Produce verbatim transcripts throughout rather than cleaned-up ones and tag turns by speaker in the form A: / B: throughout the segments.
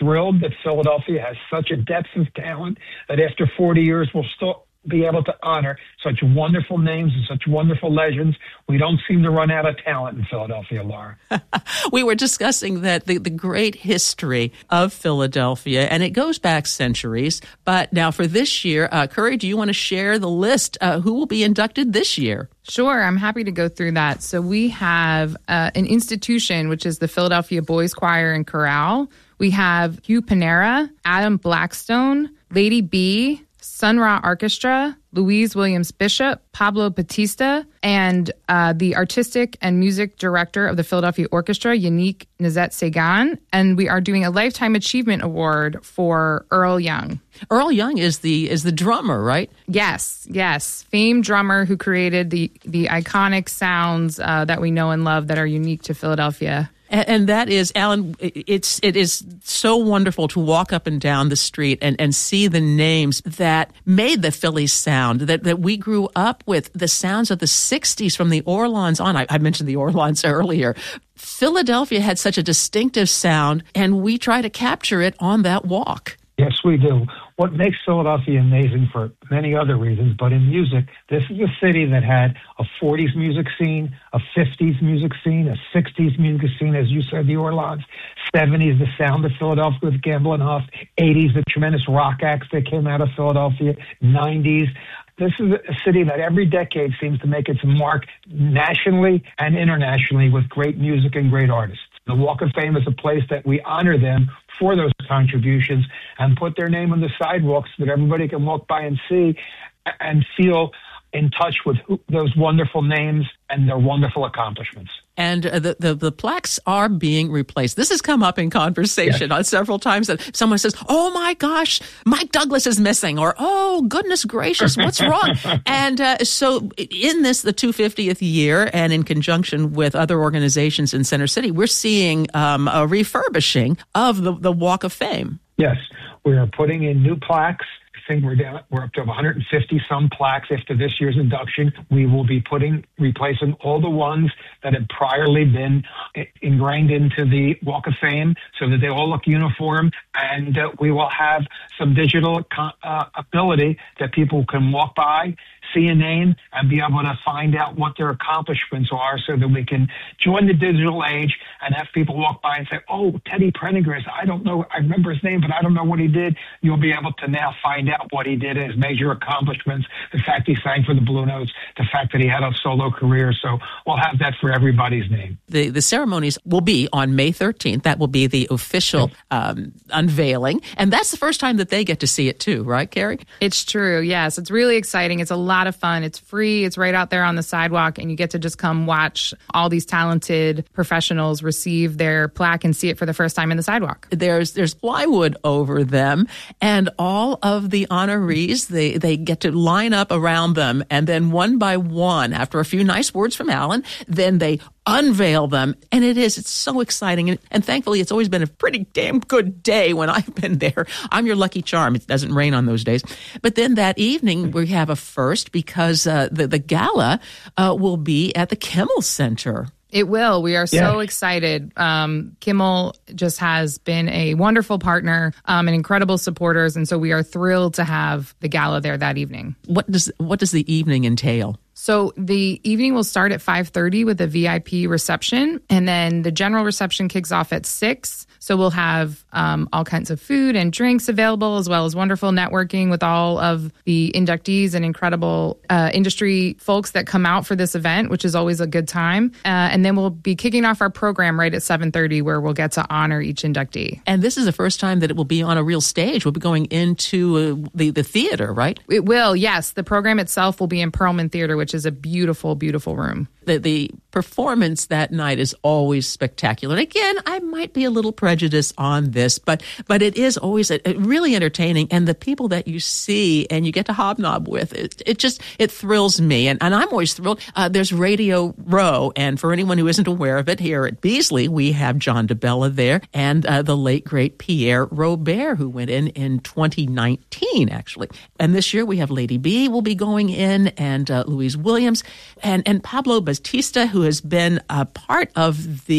A: thrilled that Philadelphia has such a depth of talent that after forty years we'll still be able to honor such wonderful names and such wonderful legends. We don't seem to run out of talent in Philadelphia, Laura.
B: We were discussing that the, the great history of Philadelphia, and it goes back centuries. But now for this year, uh, Curry, do you want to share the list? Uh, who will be inducted this year?
C: Sure, I'm happy to go through that. So we have uh, an institution, which is the Philadelphia Boys Choir and Chorale. We have Hugh Panera, Adam Blackstone, Lady B, Sun Ra Orchestra, Louise Williams Bishop, Pablo Batista, and uh, the artistic and music director of the Philadelphia Orchestra, Yannick Nezet-Segan. And we are doing a Lifetime Achievement Award for Earl Young.
B: Earl Young is the is the drummer, right?
C: Yes, yes. Famed drummer who created the, the iconic sounds uh, that we know and love that are unique to Philadelphia.
B: And, and that is, Alan, it's, it is so wonderful to walk up and down the street and, and see the names that made the Philly sound, that, that we grew up with, the sounds of the sixties from the Orlons on. I, I mentioned the Orlons earlier. Philadelphia had such a distinctive sound, and we try to capture it on that walk.
A: Yes, we do. What makes Philadelphia amazing for many other reasons, but in music, this is a city that had a forties music scene, a fifties music scene, a sixties music scene, as you said, the Orlons, seventies, the sound of Philadelphia with Gamble and Huff, eighties, the tremendous rock acts that came out of Philadelphia, nineties. This is a city that every decade seems to make its mark nationally and internationally with great music and great artists. The Walk of Fame is a place that we honor them for those contributions and put their name on the sidewalks so that everybody can walk by and see and feel in touch with those wonderful names and their wonderful accomplishments.
B: And uh, the, the the plaques are being replaced. This has come up in conversation yes. on several times that someone says, oh my gosh, Mike Douglas is missing, or oh goodness gracious, what's wrong? And uh, so in this, the two hundred fiftieth year, and in conjunction with other organizations in Center City, we're seeing um, a refurbishing of the, the Walk of Fame.
A: Yes, we are putting in new plaques. I think we're down, we're up to one hundred fifty some plaques after this year's induction. We will be putting, replacing all the ones that had priorly been ingrained into the Walk of Fame so that they all look uniform. And uh, we will have some digital uh, ability that people can walk by, see a name, and be able to find out what their accomplishments are so that we can join the digital age and have people walk by and say, oh, Teddy Prendergast, I don't know, I remember his name, but I don't know what he did. You'll be able to now find out what he did, his major accomplishments, the fact he sang for the Blue Notes, the fact that he had a solo career. So we'll have that for everybody's name.
B: The the ceremonies will be on May thirteenth. That will be the official um, unveiling. And that's the first time that they get to see it too, right, Carrie?
C: It's true, yes. It's really exciting. It's a lot of fun. It's free. It's right out there on the sidewalk, and you get to just come watch all these talented professionals receive their plaque and see it for the first time in the sidewalk.
B: There's there's plywood over them, and all of the honorees, they, they get to line up around them, and then one by one, after a few nice words from Alan, then they unveil them. And it is, it's so exciting. And, and thankfully, it's always been a pretty damn good day when I've been there. I'm your lucky charm. It doesn't rain on those days. But then that evening, we have a first because uh, the, the gala uh, will be at the Kimmel Center.
C: It will. We are so yes. excited. Um, Kimmel just has been a wonderful partner um, and incredible supporters. And so we are thrilled to have the gala there that evening.
B: What does what does the evening entail?
C: So the evening will start at five thirty with a V I P reception, and then the general reception kicks off at six. So we'll have um, all kinds of food and drinks available, as well as wonderful networking with all of the inductees and incredible uh, industry folks that come out for this event, which is always a good time. Uh, and then we'll be kicking off our program right at seven thirty, where we'll get to honor each inductee.
B: And this is the first time that it will be on a real stage. We'll be going into uh, the, the theater, right?
C: It will, yes. The program itself will be in Perlman Theater, which is a beautiful, beautiful room.
B: The, the performance that night is always spectacular. And again, I might be a little prejudiced on this, but but it is always a, a really entertaining. And the people that you see and you get to hobnob with, it, it just, it thrills me. And, and I'm always thrilled. Uh, there's Radio Row. And for anyone who isn't aware of it, here at Beasley, we have John DeBella there and uh, the late, great Pierre Robert, who went in in twenty nineteen, actually. And this year we have Lady B will be going in, and uh, Louise Williams and, and Pablo Batista, who has been a part of the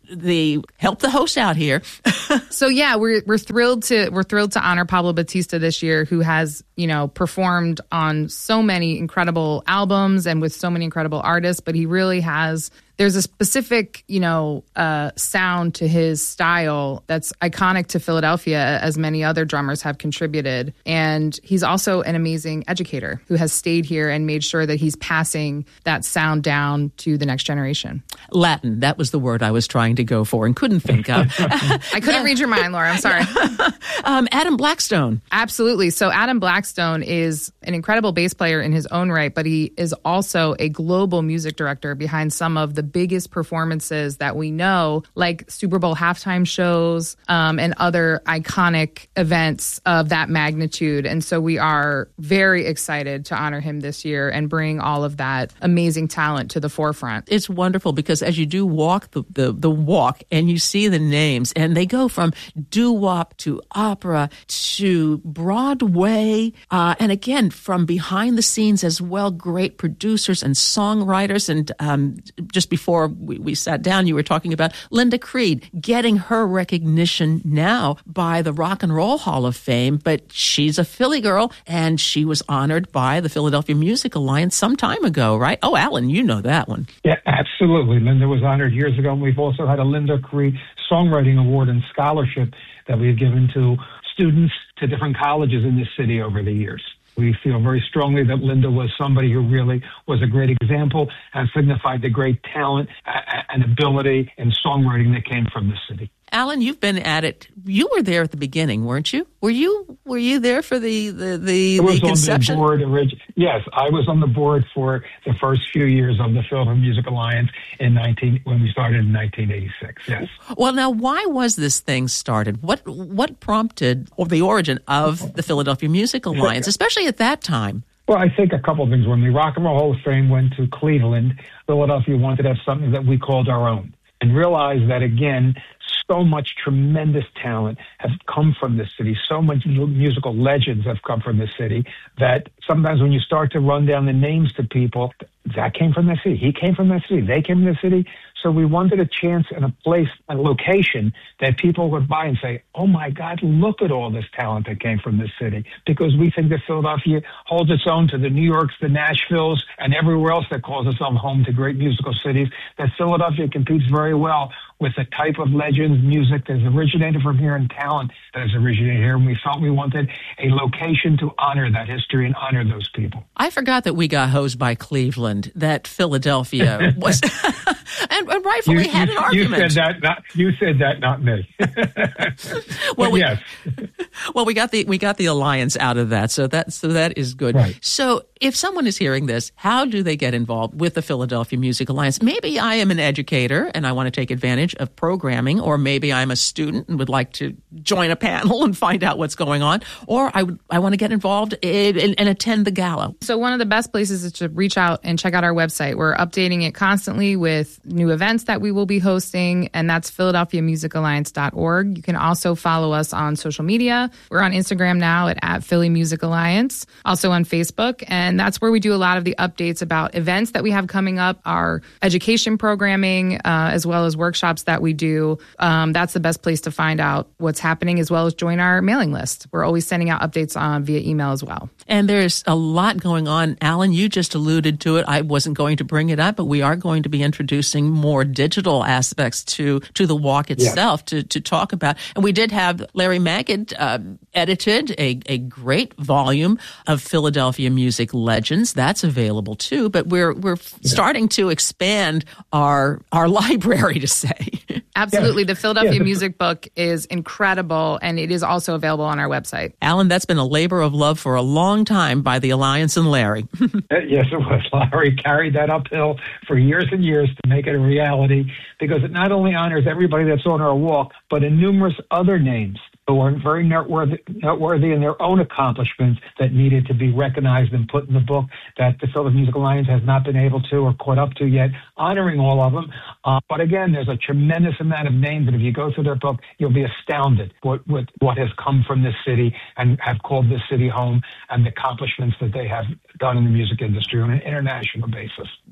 B: the help the host out here.
C: So yeah, we're we're thrilled to we're thrilled to honor Pablo Batista this year, who has, you know, performed on so many incredible albums and with so many incredible artists, but he really has there's a specific, you know, uh, sound to his style that's iconic to Philadelphia, as many other drummers have contributed. And he's also an amazing educator who has stayed here and made sure that he's passing that sound down to the next generation.
B: Latin, that was the word I was trying to go for and couldn't think of.
C: I couldn't read your mind, Laura. I'm sorry.
B: um, Adam Blackstone.
C: Absolutely. So Adam Blackstone is an incredible bass player in his own right, but he is also a global music director behind some of the biggest performances that we know, like Super Bowl halftime shows um, and other iconic events of that magnitude. And so we are very excited to honor him this year and bring all of that amazing talent to the forefront.
B: It's wonderful because as you do walk the, the, the walk and you see the names, and they go from doo-wop to opera to Broadway, uh, and again, from behind the scenes as well, great producers and songwriters. And um, just before we, we sat down, you were talking about Linda Creed getting her recognition now by the Rock and Roll Hall of Fame, but she's a Philly girl, and she was honored by the Philadelphia Music Alliance some time ago, right? Oh, Alan, you know that one.
A: Yeah, absolutely. Linda was honored years ago, and we've also had a Linda Creed Songwriting Award and Scholarship that we've given to students to different colleges in this city over the years. We feel very strongly that Linda was somebody who really was a great example and signified the great talent and ability in songwriting that came from the city.
B: Alan, you've been at it. You were there at the beginning, weren't you? Were you Were you there for the the the,
A: I was
B: the conception?
A: On the board orig- yes, I was on the board for the first few years of the Philadelphia Music Alliance in nineteen when we started in nineteen eighty-six. Yes.
B: Well, now, why was this thing started? What what prompted or the origin of the Philadelphia Music Alliance, especially at that time?
A: Well, I think a couple of things. When the Rock and Roll Hall of Fame went to Cleveland, Philadelphia wanted to have something that we called our own, and realized that, again, so much tremendous talent have come from this city. So much musical legends have come from this city that sometimes when you start to run down the names to people, that came from the city. He came from that city. They came from the city. So we wanted a chance and a place, a location that people would buy and say, oh, my God, look at all this talent that came from this city. Because we think that Philadelphia holds its own to the New Yorks, the Nashvilles, and everywhere else that calls itself home to great musical cities, that Philadelphia competes very well with the type of legends, music that has originated from here and talent that has originated here. And we felt we wanted a location to honor that history and honor those people.
B: I forgot that we got hosed by Cleveland, that Philadelphia was, and, and rightfully
A: you,
B: had
A: you,
B: an argument.
A: You said that, not, you said that, not me.
B: well, we,
A: yes.
B: well, we got the we got the alliance out of that, so that so that is good.
A: Right.
B: So, if someone is hearing this, how do they get involved with the Philadelphia Music Alliance? Maybe I am an educator and I want to take advantage of programming, or maybe I'm a student and would like to join a panel and find out what's going on, or I would I want to get involved in, in, and attend the gala.
C: So one of the best places is to reach out and check out our website. We're updating it constantly with new events that we will be hosting, and that's philadelphia music alliance dot org. You can also follow us on social media. We're on Instagram now at, at Philly Music Alliance, also on Facebook, and that's where we do a lot of the updates about events that we have coming up, our education programming, uh, as well as workshops that we do. Um, that's the best place to find out what's happening, as well as join our mailing list. We're always sending out updates on via email as well.
B: And there's a lot going on. Alan, you just alluded to it. I wasn't going to bring it up, but we are going to be introducing more digital aspects to, to the walk itself yeah. to, to talk about. And we did have Larry Magid uh, edited a, a great volume of Philadelphia music legends. That's available too. But we're we're yeah. starting to expand our our library, to say.
C: Absolutely.
A: Yeah.
C: The Philadelphia
A: yeah.
C: Music Book is incredible, and it is also available on our website.
B: Alan, that's been a labor of love for a long time by the Alliance and Larry.
A: Yes, it was. Larry carried that uphill for years and years to make it a reality, because it not only honors everybody that's on our walk, but in numerous other names who are very noteworthy, noteworthy in their own accomplishments that needed to be recognized and put in the book that the Philadelphia Music Alliance has not been able to or caught up to yet, honoring all of them. Uh, but again, there's a tremendous amount of names, and if you go through their book, you'll be astounded with, with what has come from this city and have called this city home, and the accomplishments that they have done in the music industry on an international basis.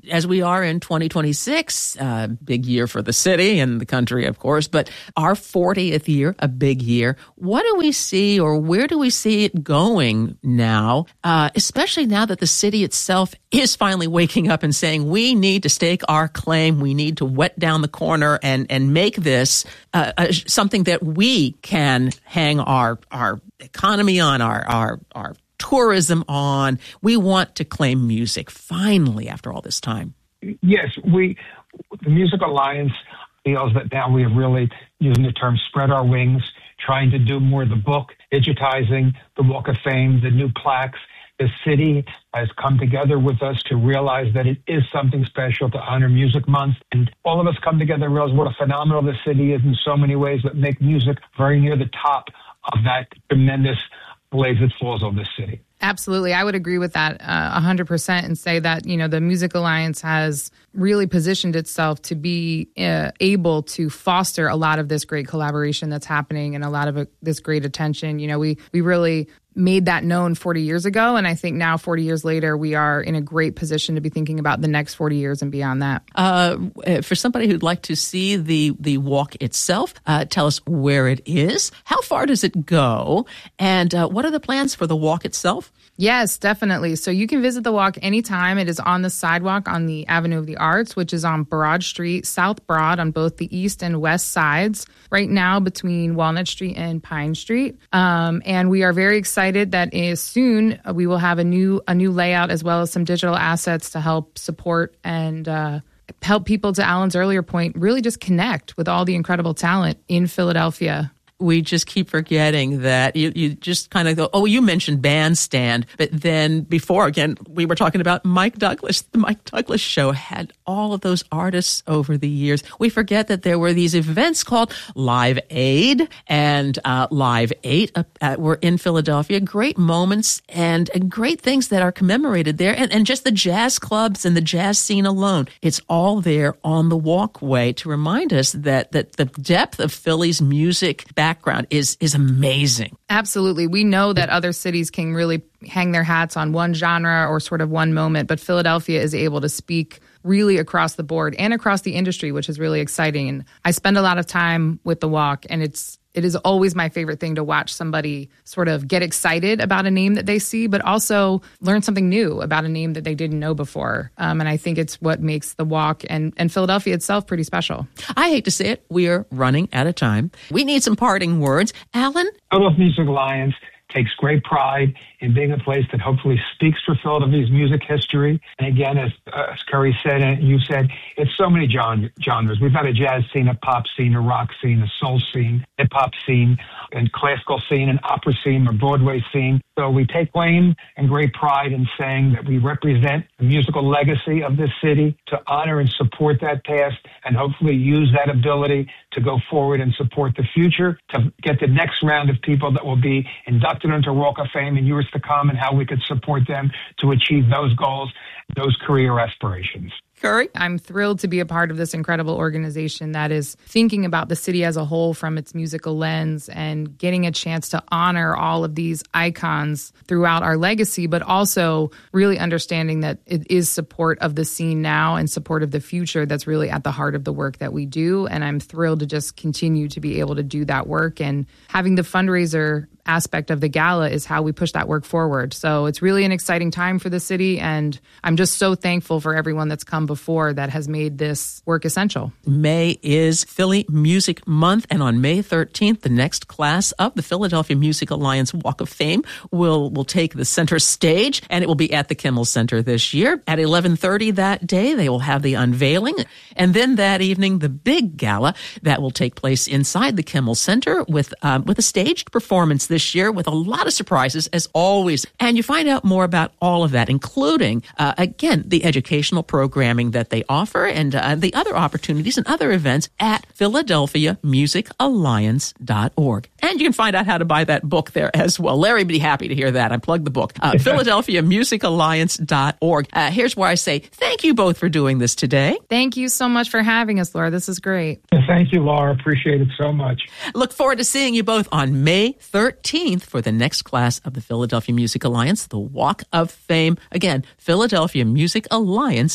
B: as we are in twenty twenty-six, uh, big year for the city and the country, of course, but our fortieth year, a big year. What do we see, or where do we see it going now, uh, especially now that the city itself is finally waking up and saying we need to stake our claim, we need to wet down the corner and, and make this uh, uh, something that we can hang our our economy on, our our our tourism on. We want to claim music, finally, after all this time.
A: Yes, we, the Music Alliance feels that now we have really, using the term, spread our wings, trying to do more of the book, digitizing the Walk of Fame, the new plaques. The city has come together with us to realize that it is something special to honor Music Month. And all of us come together and realize what a phenomenal the city is in so many ways that make music very near the top of that tremendous blaze that falls on this city.
C: Absolutely. I would agree with that uh, one hundred percent and say that, you know, the Music Alliance has really positioned itself to be uh, able to foster a lot of this great collaboration that's happening and a lot of uh, this great attention. You know, we we really made that known forty years ago. And I think now, forty years later, we are in a great position to be thinking about the next forty years and beyond that.
B: Uh, for somebody who'd like to see the, the walk itself, uh, tell us where it is. How far does it go? And uh, what are the plans for the walk itself?
C: Yes, definitely. So you can visit the walk anytime. It is on the sidewalk on the Avenue of the Arts, which is on Broad Street, South Broad, on both the east and west sides, right now between Walnut Street and Pine Street. Um, and we are very excited that is soon we will have a new a new layout as well as some digital assets to help support and uh, help people, to Alan's earlier point, really just connect with all the incredible talent in Philadelphia.
B: We just keep forgetting that you, you just kind of go, oh, you mentioned Bandstand, but then before, again, we were talking about Mike Douglas. The Mike Douglas Show had all of those artists over the years. We forget that there were these events called Live Aid and uh, Live eight uh, uh, were in Philadelphia. Great moments and, and great things that are commemorated there. And, and just the jazz clubs and the jazz scene alone. It's all there on the walkway to remind us that, that the depth of Philly's music back background is is amazing.
C: Absolutely. We know that other cities can really hang their hats on one genre or sort of one moment, but Philadelphia is able to speak really across the board and across the industry, which is really exciting. And I spend a lot of time with the walk, and it's it is always my favorite thing to watch somebody sort of get excited about a name that they see, but also learn something new about a name that they didn't know before. Um, and I think it's what makes the walk and, and Philadelphia itself pretty special.
B: I hate to say it, we are running out of time. We need some parting words. Alan?
A: Philadelphia Music Alliance takes great pride in being a place that hopefully speaks for Philadelphia's music history. And again, as, uh, as Curry said, and you said, it's so many genre, genres. We've got a jazz scene, a pop scene, a rock scene, a soul scene, hip-hop scene, and classical scene, an opera scene, a Broadway scene. So we take claim and great pride in saying that we represent the musical legacy of this city, to honor and support that past, and hopefully use that ability to go forward and support the future, to get the next round of people that will be inducted into Walk of Fame in years to come, and how we could support them to achieve those goals, those career aspirations.
B: Curry?
C: I'm thrilled to be a part of this incredible organization that is thinking about the city as a whole from its musical lens and getting a chance to honor all of these icons throughout our legacy, but also really understanding that it is support of the scene now and support of the future that's really at the heart of the work that we do. And I'm thrilled to just continue to be able to do that work. And having the fundraiser aspect of the gala is how we push that work forward. So it's really an exciting time for the city, and I'm just so thankful for everyone that's come before that has made this work essential.
B: May is Philly Music Month, and on May thirteenth, the next class of the Philadelphia Music Alliance Walk of Fame will, will take the center stage, and it will be at the Kimmel Center this year. At eleven thirty that day, they will have the unveiling, and then that evening, the big gala that will take place inside the Kimmel Center with, um, with a staged performance this year with a lot of surprises, as always. And you find out more about all of that, including, uh, again, the educational programming that they offer and uh, the other opportunities and other events at Philadelphia Music Alliance dot org. And you can find out how to buy that book there as well. Larry would be happy to hear that. I plugged the book. Uh, Philadelphia Music Alliance dot org. Uh, here's where I say thank you both for doing this today.
C: Thank you so much for having us, Laura. This is great.
A: Thank you, Laura. Appreciate it so much.
B: Look forward to seeing you both on May thirteenth for the next class of the Philadelphia Music Alliance, the Walk of Fame. Again, Philadelphia Music Alliance dot org.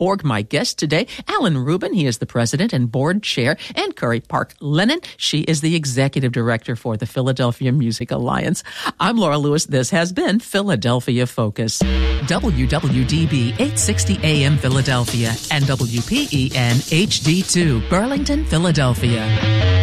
B: org. My guest today, Alan Rubin. He is the president and board chair, and Curry Park Lennon. She is the executive director for the Philadelphia Music Alliance. I'm Laura Lewis. This has been Philadelphia Focus. W W D B eight sixty A M Philadelphia and W P E N H D two Burlington, Philadelphia.